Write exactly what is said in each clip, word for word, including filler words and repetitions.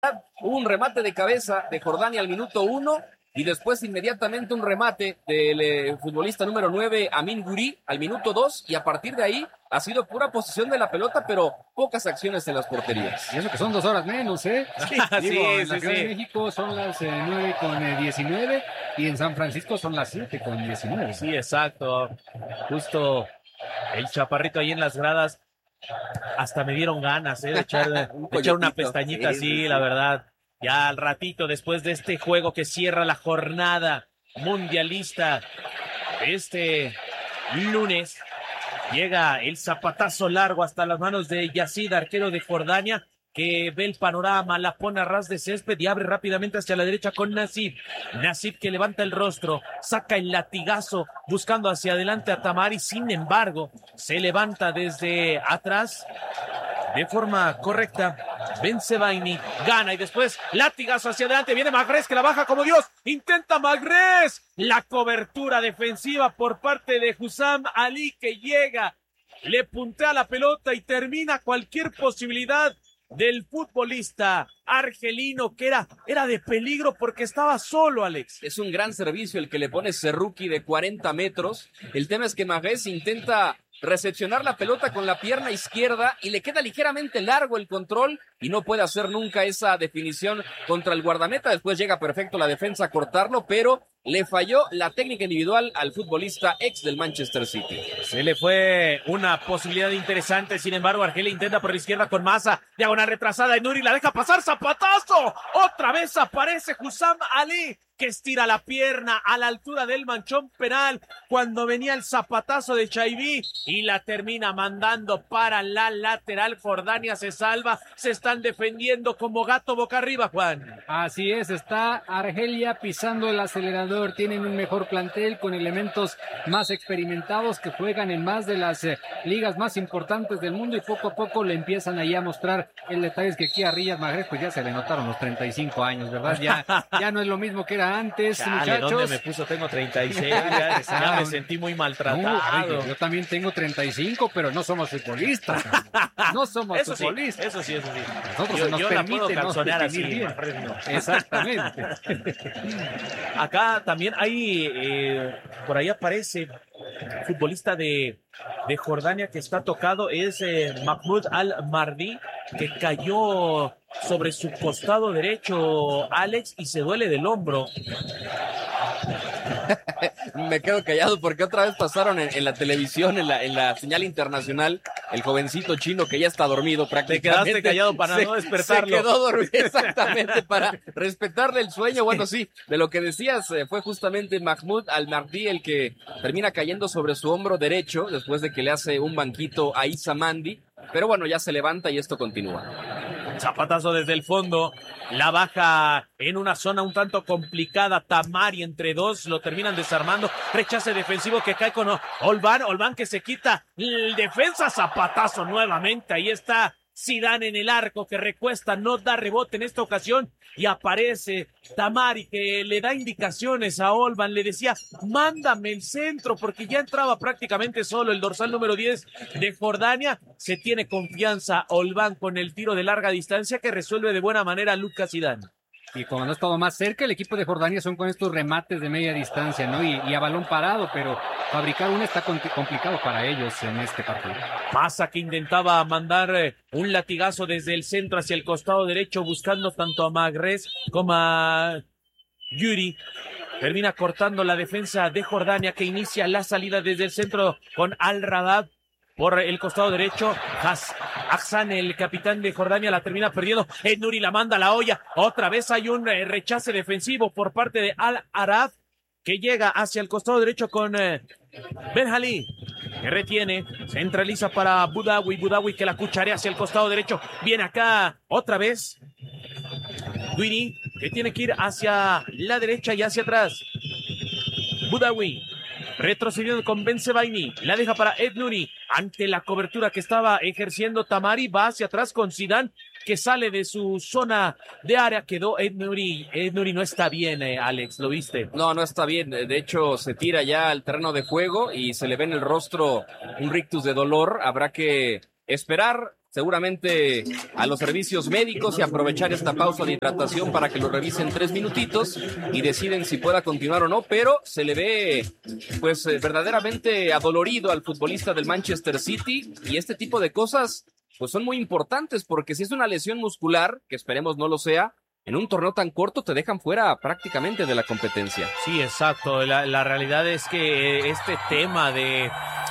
Hubo un remate de cabeza de Jordania al minuto uno y después inmediatamente un remate del eh, futbolista número nueve, Amin Guri, al minuto dos, y a partir de ahí ha sido pura posesión de la pelota, pero pocas acciones en las porterías. Y eso que son dos horas menos, ¿eh? Sí, Digo, sí, en la sí, Ciudad sí. de México son las eh, nueve con eh, diecinueve y en San Francisco son las siete con diecinueve. Sí, exacto. Justo el chaparrito ahí en las gradas. Hasta me dieron ganas, ¿eh? De echar, de echar una pestañita Sí, así, sí, sí. la verdad. Ya al ratito, después de este juego que cierra la jornada mundialista, este lunes, llega el zapatazo largo hasta las manos de Yacid, arquero de Jordania, que ve el panorama, la pone a ras de césped y abre rápidamente hacia la derecha con Nasib. Nasib que levanta el rostro, saca el latigazo buscando hacia adelante a Tamari, sin embargo, se levanta desde atrás de forma correcta. Bensebaini gana y después latigazo hacia adelante. Viene Magrez que la baja como Dios. Intenta Magrez. La cobertura defensiva por parte de Hussam Ali que llega. Le puntea la pelota y termina cualquier posibilidad del futbolista argelino que era, era de peligro porque estaba solo, Alex. Es un gran servicio el que le pone Cerruqui de cuarenta metros. El tema es que Magrez intenta recepcionar la pelota con la pierna izquierda y le queda ligeramente largo el control y no puede hacer nunca esa definición contra el guardameta. Después llega perfecto la defensa a cortarlo, pero le falló la técnica individual al futbolista ex del Manchester City. Se le fue una posibilidad interesante, sin embargo Argelia intenta por la izquierda con Massa, diagonal retrasada, Nuri la deja pasar, zapatazo, otra vez aparece Hussam Ali, que estira la pierna a la altura del manchón penal cuando venía el zapatazo de Chaibi y la termina mandando para la lateral. Jordania se salva, se están defendiendo como gato boca arriba, Juan. Así es, está Argelia pisando el acelerador, tienen un mejor plantel con elementos más experimentados que juegan en más de las eh, ligas más importantes del mundo y poco a poco le empiezan ahí a mostrar el detalle. Es que aquí a Riyad Mahrez pues ya se le notaron los treinta y cinco años, ¿verdad? Ya, ya no es lo mismo que era antes, Chale, muchachos. ¿dónde me puso? Tengo treinta y seis, ya, ya me sentí muy maltratado. No, a ver, yo también tengo treinta y cinco, pero no somos futbolistas. No somos Eso sí, futbolistas. eso sí, eso sí. Nosotros Yo, se nos yo la puedo permite no calzonear así. definir bien. Mahrez no. Exactamente. Acá también hay, eh, por ahí aparece futbolista de, de Jordania que está tocado, es eh, Mahmoud Al-Mardi, que cayó sobre su costado derecho, Alex, y se duele del hombro. Me quedo callado porque otra vez pasaron en, en la televisión, en la, en la señal internacional, el jovencito chino que ya está dormido prácticamente. Te quedaste callado para se, no despertarlo. Se quedó dormido, exactamente, para respetarle el sueño. Bueno, sí, de lo que decías, eh, fue justamente Mahmoud Al-Mardi el que termina cayendo sobre su hombro derecho después de que le hace un banquito a Issa Mandi. Pero bueno, ya se levanta y esto continúa. Zapatazo desde el fondo, la baja en una zona un tanto complicada, Tamari entre dos, lo terminan desarmando, rechace defensivo que cae con Olván, Olván que se quita el defensa, zapatazo nuevamente, ahí está Zidane en el arco que recuesta, no da rebote en esta ocasión y aparece Tamari que le da indicaciones a Olván, le decía mándame el centro porque ya entraba prácticamente solo el dorsal número diez de Jordania. Se tiene confianza Olván con el tiro de larga distancia que resuelve de buena manera Lucas Zidane. Y cuando ha estado más cerca, el equipo de Jordania son con estos remates de media distancia, ¿no? Y, y a balón parado, pero fabricar una está con, complicado para ellos en este partido. Massa que intentaba mandar eh, un latigazo desde el centro hacia el costado derecho, buscando tanto a Magrez como a Yuri. Termina cortando la defensa de Jordania que inicia la salida desde el centro con Al-Radad. Por el costado derecho, Hassan, el capitán de Jordania, la termina perdiendo. El Nuri la manda a la olla. Otra vez hay un eh, rechace defensivo por parte de Al-Arad, que llega hacia el costado derecho con eh, Benjalí, que retiene, centraliza para Budawi. Budawi que la cucharea hacia el costado derecho. Viene acá otra vez Duini, que tiene que ir hacia la derecha y hacia atrás. Budawi retrocediendo con Bensebaini, la deja para Ed Nuri, ante la cobertura que estaba ejerciendo Tamari, va hacia atrás con Zidane, que sale de su zona de área, quedó Ed Nuri. Ed Nuri no está bien, eh, Alex, ¿lo viste? No, no está bien, de hecho se tira ya al terreno de juego y se le ve en el rostro un rictus de dolor, habrá que esperar seguramente a los servicios médicos y aprovechar esta pausa de hidratación para que lo revisen tres minutitos y deciden si pueda continuar o no, pero se le ve pues verdaderamente adolorido al futbolista del Manchester City, y este tipo de cosas pues son muy importantes, porque si es una lesión muscular, que esperemos no lo sea, en un torneo tan corto te dejan fuera prácticamente de la competencia. Sí, exacto. La, la realidad es que este tema de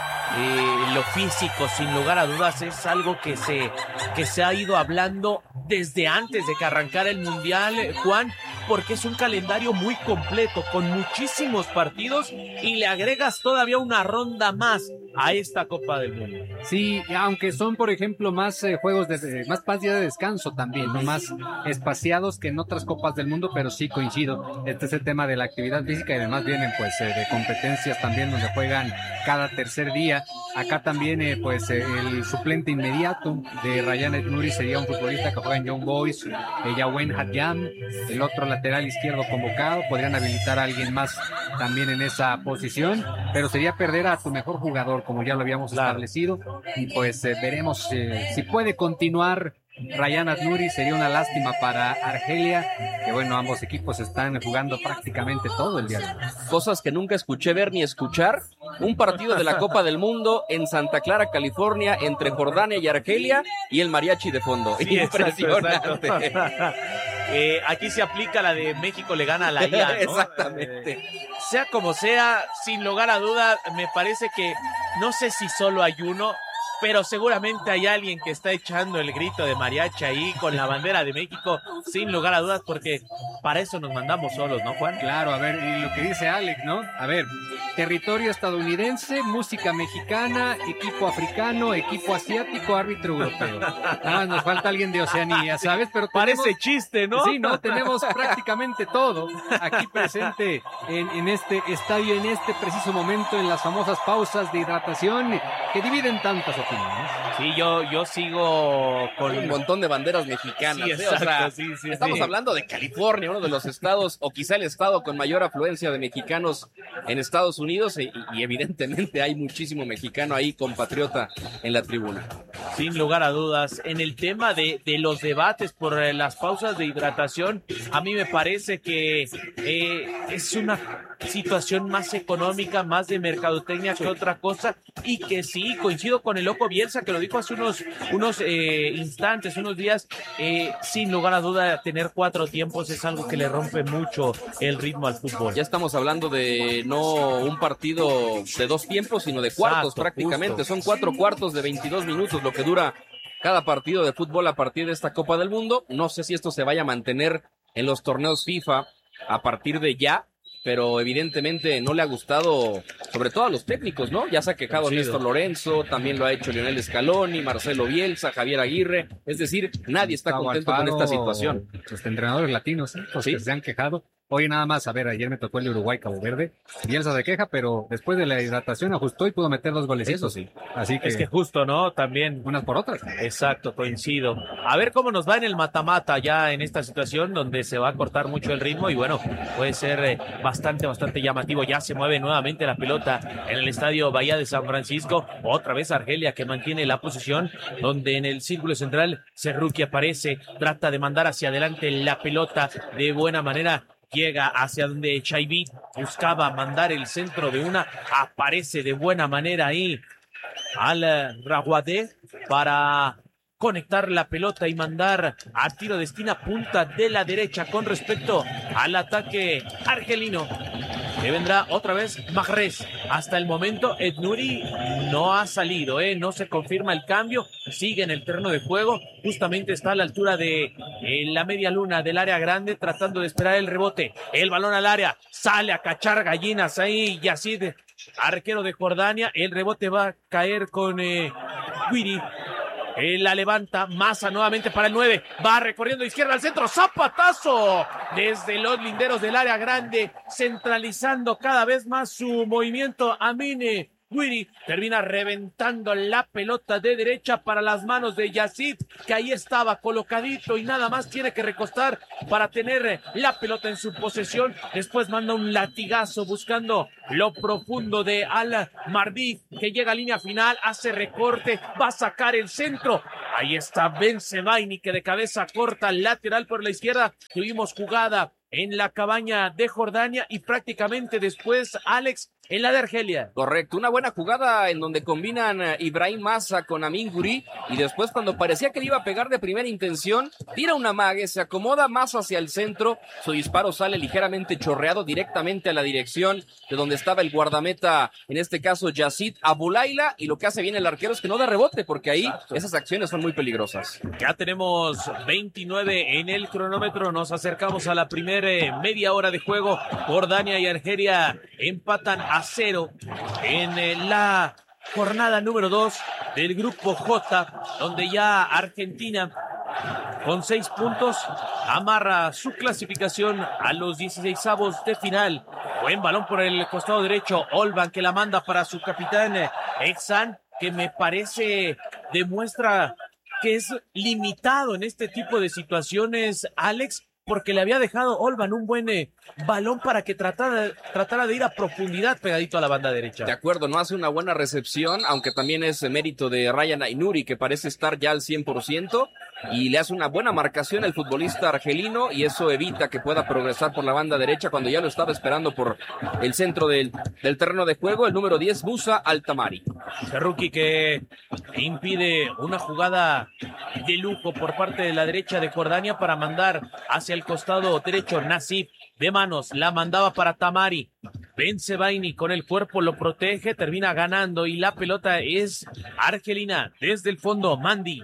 eh, lo físico, sin lugar a dudas, es algo que se, que se ha ido hablando desde antes de que arrancara el Mundial, Juan, porque es un calendario muy completo, con muchísimos partidos, y le agregas todavía una ronda más a esta Copa del Mundo. Sí, aunque son, por ejemplo, más eh, juegos de, de más días de descanso también, ¿no? Más espaciados que en otras Copas del Mundo, pero sí coincido. Este es el tema de la actividad física, y además vienen pues eh, de competencias también donde juegan cada tercer día. Acá también eh, pues eh, el suplente inmediato de Rayan El-Nouri sería un futbolista que juega en Young Boys, eh, Yawen Hadyam, el otro lateral izquierdo convocado. Podrían habilitar a alguien más también en esa posición, pero sería perder a tu mejor jugador, como ya lo habíamos claro. establecido, y pues eh, veremos eh, si puede continuar Rayan El-Nouri. Sería una lástima para Argelia, que bueno, ambos equipos están jugando prácticamente todo el día. Cosas que nunca escuché ver ni escuchar: un partido de la Copa del Mundo en Santa Clara, California, entre Jordania y Argelia, y el mariachi de fondo. Sí, impresionante. Exacto, exacto. Eh, aquí se aplica la de México le gana a la I A, ¿no? Exactamente. Eh, sea como sea, sin lugar a duda, me parece que no sé si solo hay uno, pero seguramente hay alguien que está echando el grito de mariachi ahí con la bandera de México, sin lugar a dudas, porque para eso nos mandamos solos, ¿no, Juan? Claro, a ver, y lo que dice Alex, ¿no? A ver, territorio estadounidense, música mexicana, equipo africano, equipo asiático, árbitro europeo. Nada más nos falta alguien de Oceanía, ¿sabes? Pero tenemos, parece chiste, ¿no? Sí, ¿no? Tenemos prácticamente todo aquí presente en, en este estadio, en este preciso momento, en las famosas pausas de hidratación que dividen tantas opiniones. Sí, yo, yo sigo con un montón de banderas mexicanas. Sí, ¿eh? exacto, o sea, sí, sí, estamos sí. hablando de California, uno de los estados, o quizá el estado con mayor afluencia de mexicanos en Estados Unidos, y, y evidentemente hay muchísimo mexicano ahí, compatriota, en la tribuna. Sin lugar a dudas. En el tema de, de los debates por eh, las pausas de hidratación, a mí me parece que eh, es una situación más económica, más de mercadotecnia que otra cosa, y que sí, coincido con el loco Bielsa, que lo dijo hace unos, unos eh, instantes, unos días, eh, sin lugar a duda, tener cuatro tiempos es algo que le rompe mucho el ritmo al fútbol. Ya estamos hablando de no un partido de dos tiempos, sino de cuartos. Exacto, prácticamente. Justo. Son cuatro cuartos de veintidós minutos lo que dura cada partido de fútbol a partir de esta Copa del Mundo. No sé si esto se vaya a mantener en los torneos FIFA a partir de ya, pero evidentemente no le ha gustado, sobre todo a los técnicos, ¿no? Ya se ha quejado Néstor Lorenzo, también lo ha hecho Lionel Scaloni, Marcelo Bielsa, Javier Aguirre, es decir, nadie está Gustavo contento Alfaro, con esta situación. Los entrenadores latinos, ¿eh? Los ¿Sí? que se han quejado. Hoy nada más, a ver, ayer me tocó el de Uruguay, Cabo Verde. Bielsa se queja, pero después de la hidratación ajustó y pudo meter dos golecitos. Sí. Así que es que justo, ¿no? También. Unas por otras. Exacto, coincido. A ver cómo nos va en el mata-mata ya en esta situación donde se va a cortar mucho el ritmo y bueno, puede ser eh, bastante, bastante llamativo. Ya se mueve nuevamente la pelota en el estadio Bahía de San Francisco. Otra vez Argelia que mantiene la posición donde en el círculo central Serruki aparece, trata de mandar hacia adelante la pelota de buena manera. Llega hacia donde Chaibi buscaba mandar el centro de una, aparece de buena manera ahí al Raguadé para conectar la pelota y mandar a tiro de esquina punta de la derecha con respecto al ataque argelino. Que vendrá otra vez Mahrez. Hasta el momento El-Nouri no ha salido, ¿eh? No se confirma el cambio, sigue en el terreno de juego, justamente está a la altura de eh, la media luna del área grande, tratando de esperar el rebote, el balón al área, sale a cachar gallinas ahí, Yazid, arquero de Jordania, el rebote va a caer con eh, Guiri. Él la levanta, Massa nuevamente para el nueve, va recorriendo izquierda al centro, zapatazo desde los linderos del área grande, centralizando cada vez más su movimiento. Amine Guiri termina reventando la pelota de derecha para las manos de Yazid, que ahí estaba colocadito y nada más tiene que recostar para tener la pelota en su posesión. Después manda un latigazo buscando lo profundo de Al-Mardi, que llega a línea final, hace recorte, va a sacar el centro. Ahí está Bensebaini, que de cabeza corta, lateral por la izquierda. Tuvimos jugada en la cabaña de Jordania y prácticamente después, Alex, en la de Argelia. Correcto, una buena jugada en donde combinan uh, Ibrahim Massa con Amin Guri, y después cuando parecía que le iba a pegar de primera intención, tira una mague, se acomoda más hacia el centro, su disparo sale ligeramente chorreado directamente a la dirección de donde estaba el guardameta, en este caso Yazid Abulaila, y lo que hace bien el arquero es que no da rebote, porque ahí Exacto. esas acciones son muy peligrosas. Ya tenemos veintinueve en el cronómetro, nos acercamos a la primera media hora de juego. Jordania y Argelia empatan a cero en la jornada número dos del grupo J, donde ya Argentina con seis puntos amarra su clasificación a los dieciseisavos de final. Buen balón por el costado derecho, Olban, que la manda para su capitán Exan, que me parece demuestra que es limitado en este tipo de situaciones, Alex, porque le había dejado Olban un buen eh, balón para que tratara, tratara de ir a profundidad pegadito a la banda derecha. De acuerdo, no hace una buena recepción, aunque también es mérito de Ryan Ainuri, que parece estar ya al cien por ciento, y le hace una buena marcación el futbolista argelino, y eso evita que pueda progresar por la banda derecha cuando ya lo estaba esperando por el centro del, del terreno de juego, el número diez, Musa Altamari. Serruki, que impide una jugada de lujo por parte de la derecha de Jordania para mandar hacia el costado derecho. Nasif de manos, la mandaba para Tamari. Bensebaini con el cuerpo lo protege, termina ganando y la pelota es argelina. Desde el fondo, Mandi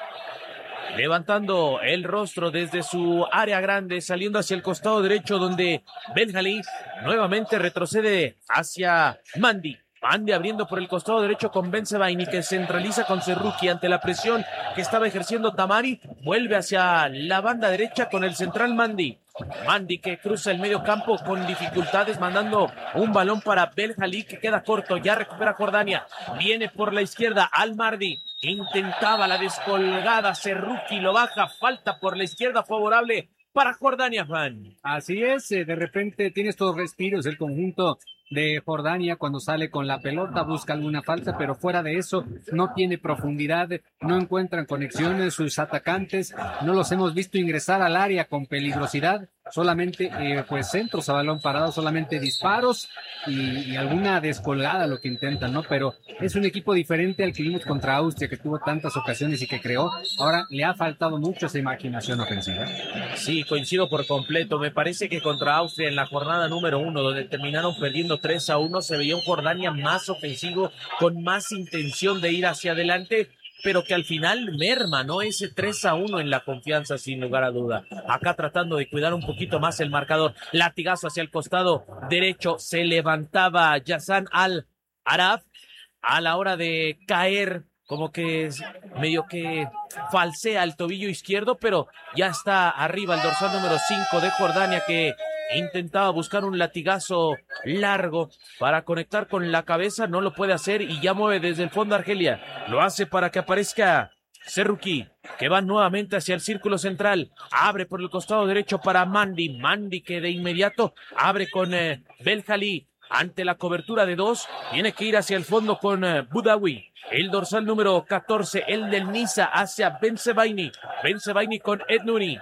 levantando el rostro desde su área grande, saliendo hacia el costado derecho, donde Benjalí nuevamente retrocede hacia Mandi. Mandi abriendo por el costado derecho con Bensebaini, que centraliza con Serruki ante la presión que estaba ejerciendo Tamari. Vuelve hacia la banda derecha con el central Mandi. Mandi, que cruza el medio campo con dificultades, mandando un balón para Benjalí, que queda corto. Ya recupera Jordania. Viene por la izquierda Al-Mardi. Intentaba la descolgada, Serruki lo baja. Falta por la izquierda favorable para Jordania, Juan. Así es, de repente tienes todos respiros el conjunto de Jordania cuando sale con la pelota, busca alguna falta, pero fuera de eso no tiene profundidad, no encuentran conexiones sus atacantes, no los hemos visto ingresar al área con peligrosidad, solamente eh, pues centros a balón parado, solamente disparos y, y alguna descolgada lo que intentan, ¿no? Pero es un equipo diferente al que vimos contra Austria, que tuvo tantas ocasiones y que creó. Ahora le ha faltado mucho esa imaginación ofensiva. Sí, coincido por completo. Me parece que contra Austria en la jornada número uno, donde terminaron perdiendo tres a uno, se veía un Jordania más ofensivo, con más intención de ir hacia adelante, pero que al final merma, ¿no? Ese tres a uno en la confianza, sin lugar a duda. Acá tratando de cuidar un poquito más el marcador. Latigazo hacia el costado derecho. Se levantaba Yazan Al-Arab a la hora de caer, como que medio que falsea el tobillo izquierdo, pero ya está arriba el dorsal número cinco de Jordania, que intentaba buscar un latigazo largo para conectar con la cabeza, no lo puede hacer y ya mueve desde el fondo Argelia. Lo hace para que aparezca Serruki, que va nuevamente hacia el círculo central. Abre por el costado derecho para Mandi. Mandi, que de inmediato abre con eh, Benjalí. Ante la cobertura de dos, tiene que ir hacia el fondo con eh, Boudaoui. El dorsal número catorce, el del Niza, hacia Bensebaini. Bensebaini con Ednuri.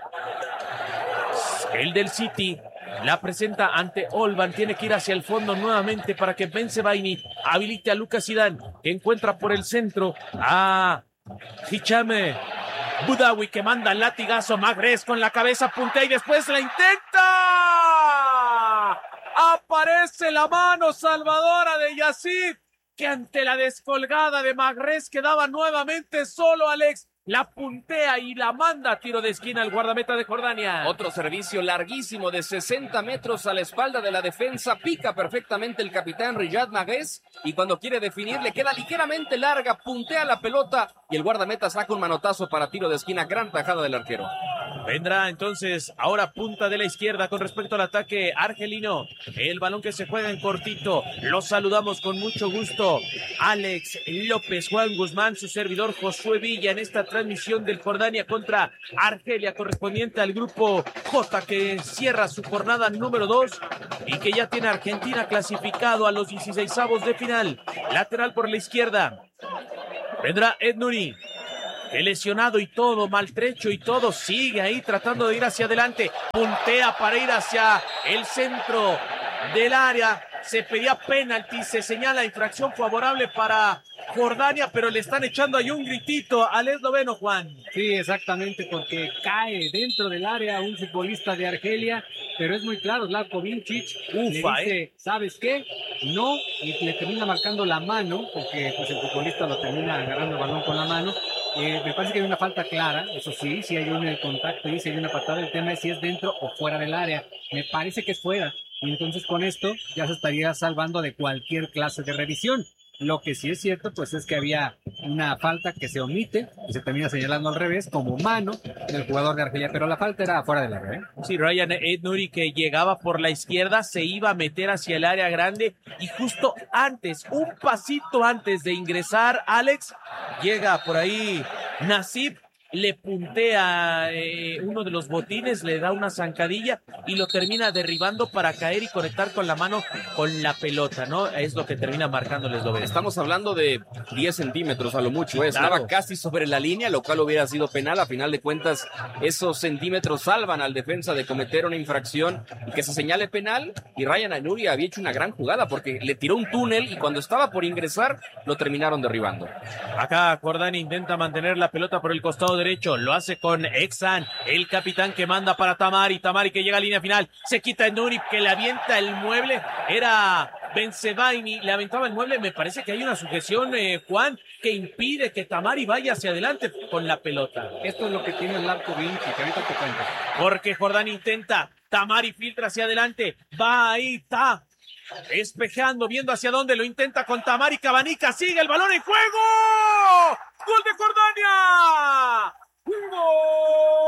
El del City la presenta ante Olban. Tiene que ir hacia el fondo nuevamente para que Bensebaini habilite a Lucas Zidane, que encuentra por el centro a Hichame Boudaoui, que manda el latigazo. Magrez con la cabeza, puntea y después la intenta. Aparece la mano salvadora de Yazid, que ante la descolgada de Magrez quedaba nuevamente solo. Alex la puntea y la manda a tiro de esquina al guardameta de Jordania. Otro servicio larguísimo de sesenta metros a la espalda de la defensa. Pica perfectamente el capitán Riyad Mahrez, y cuando quiere definir le queda ligeramente larga, puntea la pelota y el guardameta saca un manotazo para tiro de esquina. Gran tajada del arquero. Vendrá entonces ahora punta de la izquierda con respecto al ataque argelino. El balón que se juega en cortito. Los saludamos con mucho gusto. Alex López, Juan Guzmán, su servidor Josué Villa en esta transmisión del Jordania contra Argelia correspondiente al grupo J, que cierra su jornada número dos y que ya tiene a Argentina clasificado a los dieciseisavos de final. Lateral por la izquierda. Vendrá Ed Nuri. El lesionado y todo, maltrecho y todo, sigue ahí tratando de ir hacia adelante. Puntea para ir hacia el centro del área. Se pedía penalti, se señala infracción favorable para Jordania, pero le están echando ahí un gritito al esloveno, Juan. Sí, exactamente, porque cae dentro del área un futbolista de Argelia, pero es muy claro, Zlatko Vincic le dice, eh. ¿sabes qué? No, y le termina marcando la mano, porque pues el futbolista lo termina agarrando el balón con la mano. Eh, me parece que hay una falta clara, eso sí, si hay un contacto y si hay una patada, el tema es si es dentro o fuera del área. Me parece que es fuera, y entonces con esto ya se estaría salvando de cualquier clase de revisión. Lo que sí es cierto, pues es que había una falta que se omite y se termina señalando al revés como mano del jugador de Argelia, pero la falta era fuera del área, ¿eh? Sí, Ryan Ed Nuri, que llegaba por la izquierda, se iba a meter hacia el área grande y justo antes, un pasito antes de ingresar, Alex, llega por ahí Nasib, le puntea eh, uno de los botines, le da una zancadilla y lo termina derribando para caer y conectar con la mano con la pelota, ¿no? Es lo que termina marcando el esloveno. Estamos hablando de diez centímetros a lo mucho, ¿eh? Estaba Claro. casi sobre la línea, lo cual hubiera sido penal. A final de cuentas, esos centímetros salvan al defensa de cometer una infracción y que se señale penal. Y Ryan Ed Nuri había hecho una gran jugada porque le tiró un túnel y cuando estaba por ingresar, lo terminaron derribando. Acá Jordania intenta mantener la pelota por el costado derecho, lo hace con Exan, el capitán que manda para Tamari, Tamari que llega a línea final, se quita el Nuri, que le avienta el mueble, era Bensebaini, le aventaba el mueble. Me parece que hay una sujeción, eh, Juan, que impide que Tamari vaya hacia adelante con la pelota. Esto es lo que tiene Zlatko Vincic, que ahorita te cuento. Porque Jordania intenta, Tamari filtra hacia adelante, va ahí, está despejando, viendo hacia dónde, lo intenta con Tamari, Cabanica, sigue el balón en juego, ¡gol de Jordania! ¡Gol!